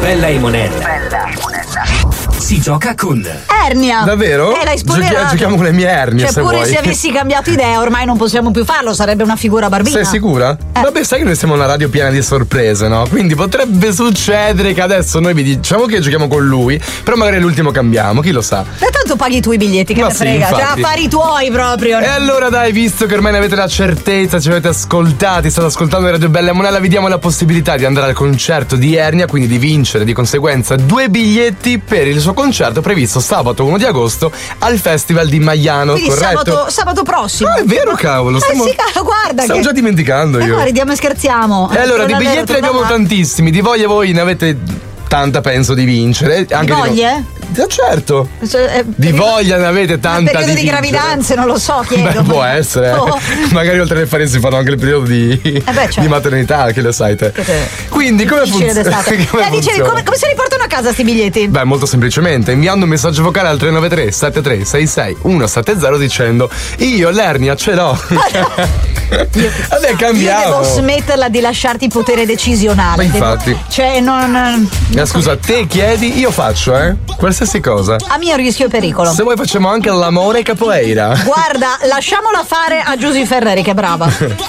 Bella e Monella. Si gioca con Ernia. Davvero? L'hai spoilerato. Giochiamo con le mie ernie, cioè, se pure vuoi. se avessi cambiato idea, ormai non possiamo più farlo, sarebbe una figura barbina. Sei sicura? Vabbè, sai che noi siamo una radio piena di sorprese, no? Quindi potrebbe succedere che adesso noi vi diciamo che giochiamo con lui, però magari all'ultimo cambiamo, chi lo sa. E tanto paghi tu i biglietti, che Ma ne sì, frega. Cioè, infatti. affari tuoi proprio. E allora dai, visto che ormai ne avete la certezza, ci avete ascoltati, state ascoltando Radio Bella e Monella, vi diamo la possibilità di andare al concerto di Ernia, quindi di vincere di conseguenza 2 biglietti per il suo concerto previsto sabato 1 di agosto al Festival di Maiano, Quindi corretto? sabato prossimo. No, è vero, cavolo. Sì, guarda. Stavo già dimenticando io. No, ridiamo e scherziamo. E allora, di biglietti ne abbiamo tantissimi, di voglia voi ne avete tanta, penso, di vincere. Anche voglia? Certo. Di voglia ne avete tanta. Periodo di gravidanze, non lo so, chiedo. Beh, può essere. Oh. Magari oltre alle ferie si fanno anche il periodo di maternità, che lo sai te. Quindi come funziona? Come si riportano a casa sti biglietti? Beh, molto semplicemente, inviando un messaggio vocale al 393 7366 170 dicendo: io l'ernia ce l'ho. Vabbè, cambiamo. Io devo smetterla di lasciarti potere decisionale. Ma infatti. Cioè, non scusa, te chiedi, io faccio, qualsiasi cosa. A mio rischio e pericolo. Se vuoi facciamo anche l'amore capoeira. Guarda, lasciamola fare a Giusy Ferreri, che è brava.